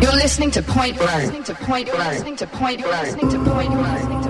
You're listening to Point Blank. Listening to Point Blank. Listening to Point Blank. Listening to Point Blank.